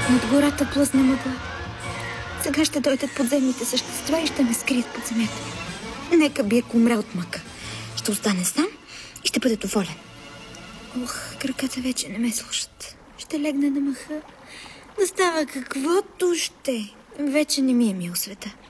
Над гората плъзна мъгла. Сега ще дойдат подземните същества и ще ме скрият под земята. Нека би, ако умре от мъка. Ще остане сам и ще бъде доволен. Ох, краката вече не ме слушат. Ще легна на мъха. Да става каквото ще. Вече не ми е мил света.